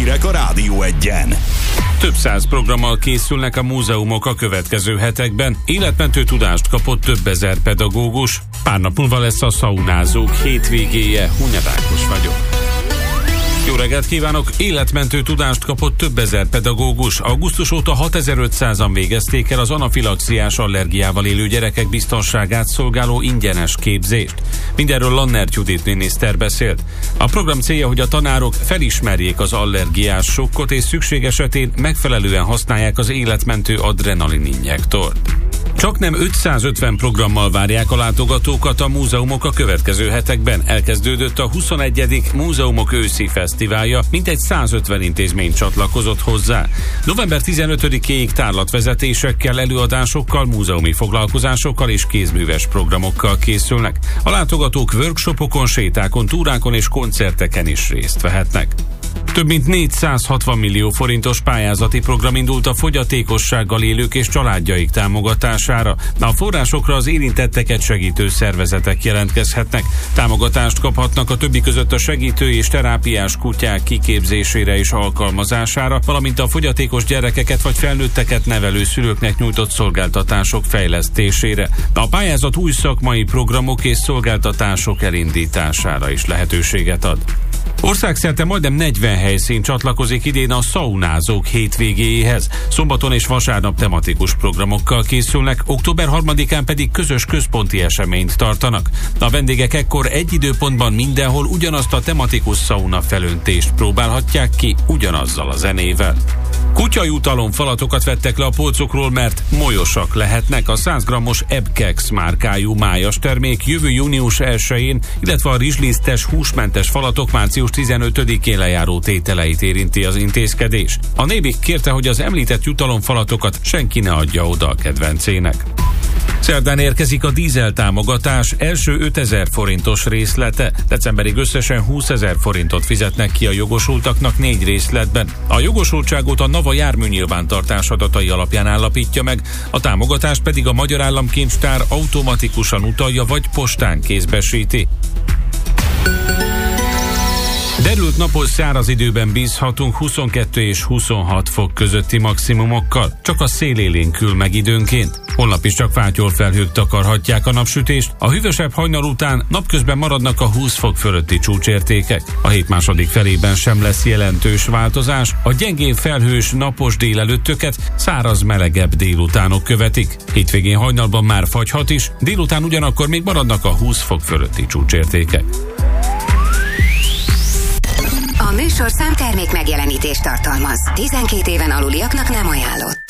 hírek a Rádió Egyen. Több száz programmal készülnek a múzeumok a következő hetekben. Életmentő tudást kapott több ezer pedagógus. Pár nap múlva lesz a szaunázók hétvégéje. Hunyad Ákos vagyok. Jó reggelt kívánok! Életmentő tudást kapott több ezer pedagógus. Augusztus óta 6500-an végezték el az anafilaxiás allergiával élő gyerekek biztonságát szolgáló ingyenes képzést. Mindenről Lannert Judit miniszter beszélt. A program célja, hogy a tanárok felismerjék az allergiás sokkot, és szükség esetén megfelelően használják az életmentő adrenalin injektort. Csaknem 550 programmal várják a látogatókat a múzeumok a következő hetekben. Elkezdődött a 21. Múzeumok őszi fesztiválja, mintegy 150 intézmény csatlakozott hozzá. November 15-éig tárlatvezetésekkel, előadásokkal, múzeumi foglalkozásokkal és kézműves programokkal készülnek. A látogatók workshopokon, sétákon, túrákon és koncerteken is részt vehetnek. Több mint 460 millió forintos pályázati program indult a fogyatékossággal élők és családjaik támogatására. A forrásokra az érintetteket segítő szervezetek jelentkezhetnek. Támogatást kaphatnak a többi között a segítő és terápiás kutyák kiképzésére és alkalmazására, valamint a fogyatékos gyerekeket vagy felnőtteket nevelő szülőknek nyújtott szolgáltatások fejlesztésére. A pályázat új szakmai programok és szolgáltatások elindítására is lehetőséget ad. Országszerte majdnem 40 helyszín csatlakozik idén a szaunázók hétvégéjéhez. Szombaton és vasárnap tematikus programokkal készülnek, október 3-án pedig közös központi eseményt tartanak. A vendégek ekkor egy időpontban mindenhol ugyanazt a tematikus szauna felöntést próbálhatják ki ugyanazzal a zenével. Kutyajutalom falatokat vettek le a polcokról, mert molyosak lehetnek. A 100 g-os Ebkex márkájú májas termék jövő június 1-én, illetve a rizslisztes húsmentes falatok március 15-én lejáró tételeit érinti az intézkedés. A Nébik kérte, hogy az említett jutalomfalatokat senki ne adja oda a kedvencének. Szerdán érkezik a dízel támogatás első 5000 forintos részlete. Decemberig összesen 20 000 forintot fizetnek ki a jogosultaknak 4 részletben. A jogosultságot a NAVA járműnyilvántartás adatai alapján állapítja meg, a támogatást pedig a Magyar Államkincstár automatikusan utalja vagy postán kézbesíti. Derült napos száraz időben bízhatunk 22 és 26 fok közötti maximumokkal, csak a szél élénkül meg időnként. Holnap is csak fátyol felhők takarhatják a napsütést, a hűvösebb hajnal után napközben maradnak a 20 fok fölötti csúcsértékek. A hét második felében sem lesz jelentős változás, a gyengén felhős napos délelőttöket száraz melegebb délutánok követik. Hétvégén hajnalban már fagyhat is, délután ugyanakkor még maradnak a 20 fok fölötti csúcsértékek. A műsorszám termék megjelenítést tartalmaz. 12 éven aluliaknak nem ajánlott.